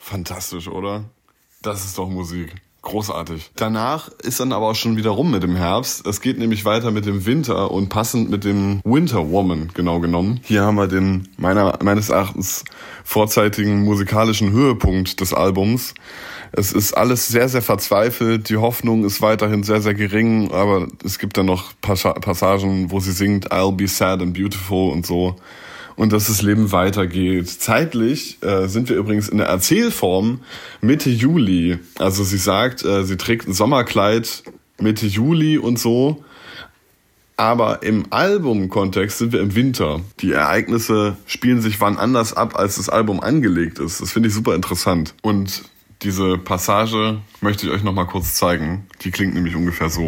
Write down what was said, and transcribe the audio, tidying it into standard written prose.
Fantastisch, oder? Das ist doch Musik. Großartig. Danach ist dann aber auch schon wieder rum mit dem Herbst. Es geht nämlich weiter mit dem Winter und passend mit dem Winter Woman, genau genommen. Hier haben wir den meines Erachtens vorzeitigen musikalischen Höhepunkt des Albums. Es ist alles sehr, sehr verzweifelt. Die Hoffnung ist weiterhin sehr, sehr gering, aber es gibt dann noch Passagen, wo sie singt I'll be sad and beautiful und so. Und dass das Leben weitergeht. Zeitlich sind wir übrigens in der Erzählform Mitte Juli. Also sie sagt, sie trägt ein Sommerkleid Mitte Juli und so. Aber im Albumkontext sind wir im Winter. Die Ereignisse spielen sich wann anders ab, als das Album angelegt ist. Das finde ich super interessant. Und diese Passage möchte ich euch noch mal kurz zeigen. Die klingt nämlich ungefähr so.